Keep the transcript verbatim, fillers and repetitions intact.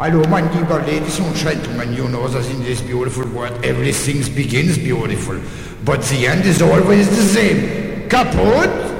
Hello, my dear ladies and gentlemen, you know that in this beautiful world everything begins beautiful, but the end is always the same. Kaputt!